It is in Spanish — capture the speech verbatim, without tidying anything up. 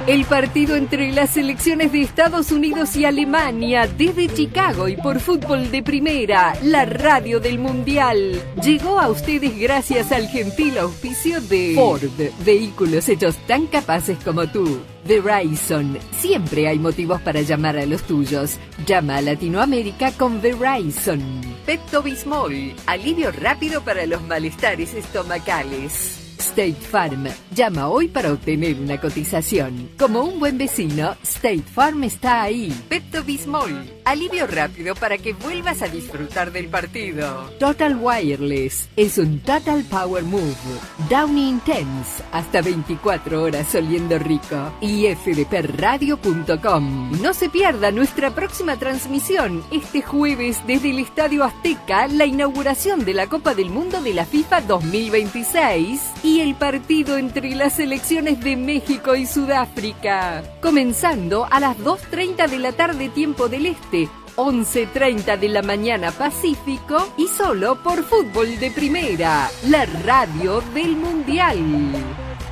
El partido entre las selecciones de Estados Unidos y Alemania desde Chicago y por Fútbol de Primera, la radio del Mundial. Llegó a ustedes gracias al gentil auspicio de Ford, vehículos hechos tan capaces como tú. Verizon, siempre hay motivos para llamar a los tuyos. Llama a Latinoamérica con Verizon. Pepto-Bismol, alivio rápido para los malestares estomacales. State Farm. Llama hoy para obtener una cotización. Como un buen vecino, State Farm está ahí. Pepto-Bismol. Alivio rápido para que vuelvas a disfrutar del partido. Total Wireless. Es un Total Power Move. Downy Intense. Hasta veinticuatro horas oliendo rico. Y f d p radio punto com. No se pierda nuestra próxima transmisión. Este jueves desde el Estadio Azteca, la inauguración de la Copa del Mundo de la FIFA dos mil veintiséis. Y el partido entre las selecciones de México y Sudáfrica. Comenzando a las dos treinta de la tarde tiempo del Este, once treinta de la mañana Pacífico y solo por Fútbol de Primera, la radio del Mundial.